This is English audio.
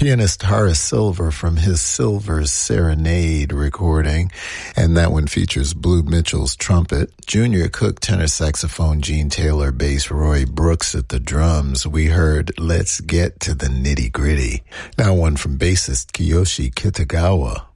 pianist Horace Silver from his Silver's Serenade recording, and that one features Blue Mitchell's trumpet, Junior Cook tenor saxophone, Gene Taylor bass, Roy Brooks at the drums. We heard Let's Get to the Nitty Gritty. Now one from bassist Kiyoshi Kitagawa.